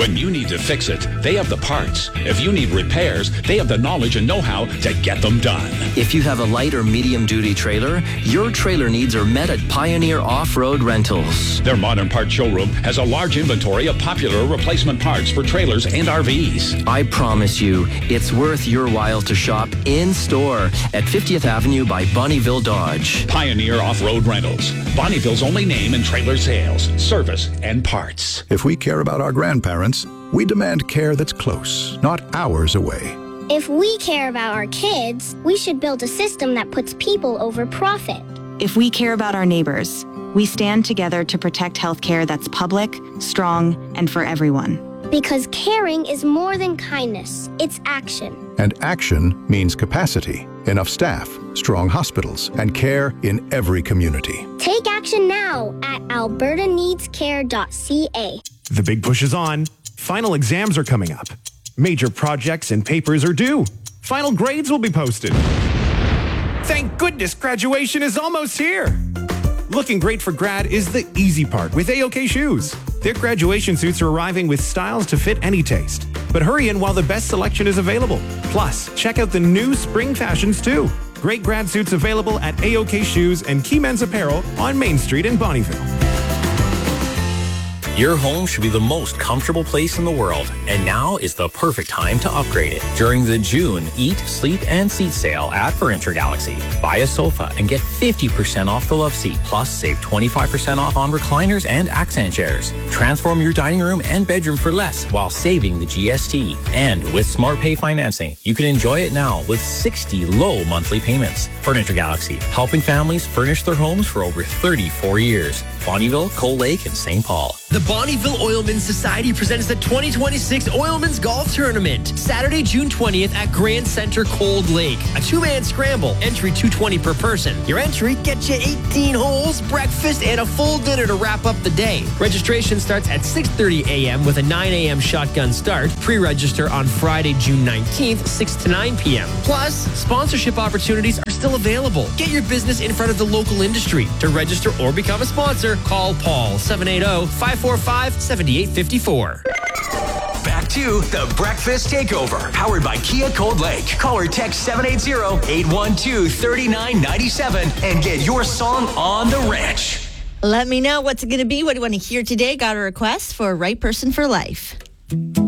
When you need to fix it, they have the parts. If you need repairs, they have the knowledge and know-how to get them done. If you have a light or medium-duty trailer, your trailer needs are met at Pioneer Off-Road Rentals. Their modern parts showroom has a large inventory of popular replacement parts for trailers and RVs. I promise you, it's worth your while to shop in-store at 50th Avenue by Bonnyville Dodge. Pioneer Off-Road Rentals. Bonnyville's only name in trailer sales, service, and parts. If we care about our grandparents, we demand care that's close, not hours away. If we care about our kids, we should build a system that puts people over profit. If we care about our neighbors, we stand together to protect healthcare that's public, strong, and for everyone. Because caring is more than kindness, it's action. And action means capacity, enough staff, strong hospitals, and care in every community. Take action now at albertaneedscare.ca. The big push is on. Final exams are coming up. Major projects and papers are due. Final grades will be posted. Thank goodness graduation is almost here. Looking great for grad is the easy part with A-OK Shoes. Their graduation suits are arriving with styles to fit any taste. But hurry in while the best selection is available. Plus, check out the new spring fashions too. Great grad suits available at A-OK Shoes and Key Men's Apparel on Main Street in Bonnyville. Your home should be the most comfortable place in the world, and now is the perfect time to upgrade it. During the June Eat, Sleep, and Seat sale at Furniture Galaxy, buy a sofa and get 50% off the love seat, plus save 25% off on recliners and accent chairs. Transform your dining room and bedroom for less while saving the GST. And with Smart Pay financing, you can enjoy it now with 60 low monthly payments. Furniture Galaxy, helping families furnish their homes for over 34 years. Bonnyville, Cold Lake, and St. Paul. The Bonnyville Oilmen's Society presents the 2026 Oilmen's Golf Tournament, Saturday, June 20th at Grand Center, Cold Lake. A two-man scramble, entry $220 per person. Your entry gets you 18 holes, breakfast, and a full dinner to wrap up the day. Registration starts at 6:30 a.m. with a 9 a.m. shotgun start. Pre-register on Friday, June 19th, 6 to 9 p.m. Plus, sponsorship opportunities are still available. Get your business in front of the local industry. To register or become a sponsor, call Paul 780-545-7854. Back to the Breakfast Takeover, powered by Kia Cold Lake. Call or text 780-812-3997 and get your song on the ranch. Let me know what's it going to be. What do you want to hear today? Got a request for Right Person for Life.